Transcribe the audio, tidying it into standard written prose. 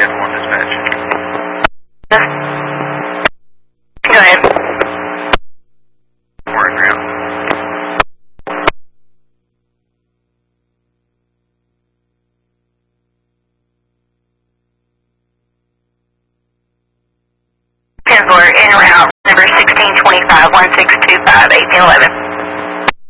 1 dispatch. Go ahead. More ground. Pennzoil, en route, number 1625, 1625, 1811.